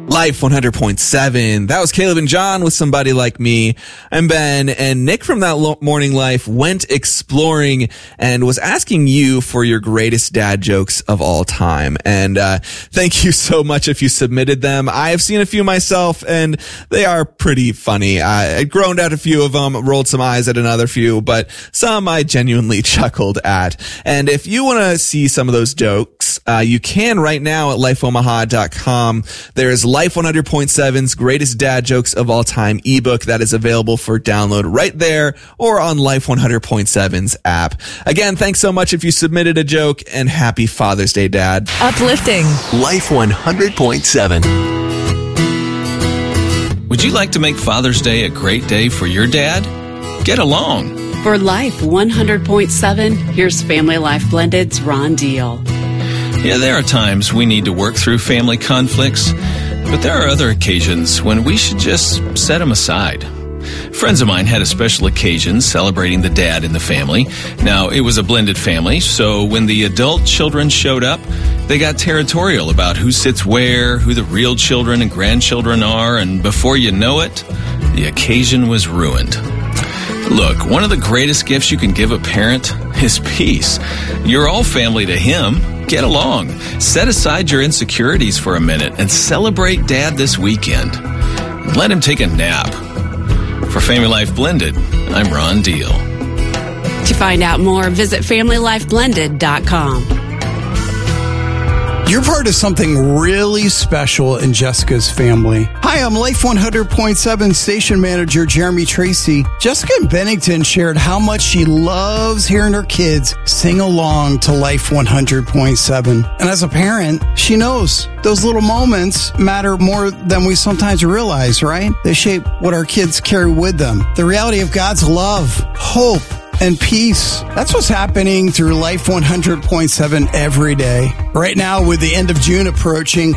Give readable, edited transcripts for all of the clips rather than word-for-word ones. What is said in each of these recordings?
Life 100.7. That was Caleb and John with Somebody Like Me. I'm Ben, and Nick from That Morning Life went exploring and was asking you for your greatest dad jokes of all time. And thank you so much if you submitted them. I have seen a few myself, and they are pretty funny. I groaned at a few of them, rolled some eyes at another few, but some I genuinely chuckled at. And if you want to see some of those jokes, you can right now at lifeomaha.com. There is Life 100.7's Greatest Dad Jokes of All Time ebook that is available for download right there or on Life 100.7's app. Again, thanks so much if you submitted a joke, and happy Father's Day, Dad. Uplifting. Life 100.7. Would you like to make Father's Day a great day for your dad? Get along. For Life 100.7, here's Family Life Blended's Ron Deal. Yeah, there are times we need to work through family conflicts, but there are other occasions when we should just set them aside. Friends of mine had a special occasion celebrating the dad in the family. Now, it was a blended family, so when the adult children showed up, they got territorial about who sits where, who the real children and grandchildren are, and before you know it, the occasion was ruined. Look, one of the greatest gifts you can give a parent is peace. You're all family to him. Get along. Set aside your insecurities for a minute and celebrate Dad this weekend. Let him take a nap. For Family Life Blended, I'm Ron Deal. To find out more, visit FamilyLifeBlended.com. You're part of something really special in Jessica's family. Hi, I'm Life 100.7 station manager Jeremy Tracy. Jessica in Bennington shared how much she loves hearing her kids sing along to Life 100.7. And as a parent, she knows those little moments matter more than we sometimes realize, right? They shape what our kids carry with them. The reality of God's love, hope, and peace. That's what's happening through Life 100.7 every day. Right now, with the end of June approaching,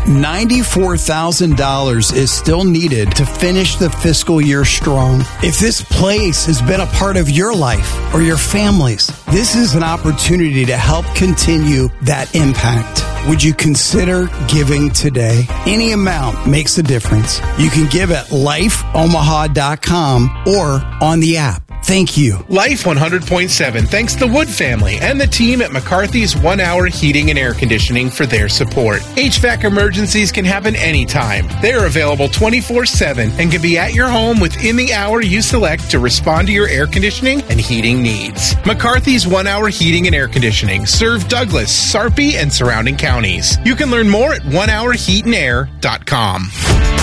$94,000 is still needed to finish the fiscal year strong. If this place has been a part of your life or your family's, this is an opportunity to help continue that impact. Would you consider giving today? Any amount makes a difference. You can give at lifeomaha.com or on the app. Thank you. Life 100.7 thanks the Wood family and the team at McCarthy's 1 Hour Heating and Air Conditioning for their support. HVAC emergencies can happen anytime. They are available 24/7 and can be at your home within the hour you select to respond to your air conditioning and heating needs. McCarthy's 1 Hour Heating and Air Conditioning serve Douglas, Sarpy, and surrounding counties. You can learn more at onehourheatandair.com.